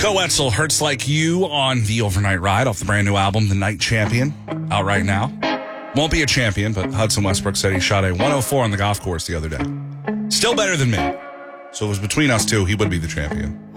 Go Wetzel, Hurts Like You on the Overnight Ride off the brand new album, The Night Champion, out right now. Won't be a champion, but Hudson Westbrook said he shot a 104 on the golf course the other day. Still better than me. So if it was between us two, he would be the champion.